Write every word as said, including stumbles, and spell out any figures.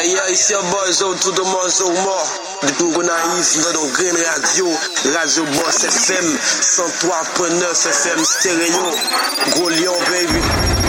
Yeah, yeah, it's your boy Zo, tout le monde Zo mort. Depuis qu'on arrive dans notre Green Radio, Radio Boss F M, cent trois point neuf F M stéréo, Gros Lion, baby.